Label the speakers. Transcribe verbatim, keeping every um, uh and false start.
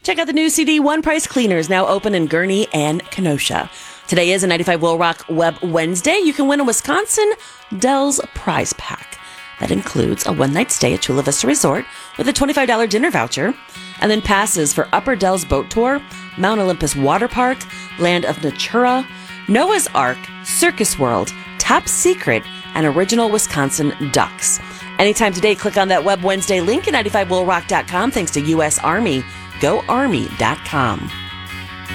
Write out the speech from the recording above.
Speaker 1: Check out the new C D One Price Cleaners, now open in Gurnee and Kenosha. Today is a ninety-five Will Rock Web Wednesday. You can win a Wisconsin Dells prize pack. That includes a one-night stay at Chula Vista Resort with a twenty-five dollars dinner voucher, and then passes for Upper Dells Boat Tour, Mount Olympus Water Park, Land of Natura, Noah's Ark, Circus World, Top Secret, and Original Wisconsin Ducks. Anytime today, click on that Web Wednesday link at ninety-five will rock dot com. Thanks to U S Army. go army dot com.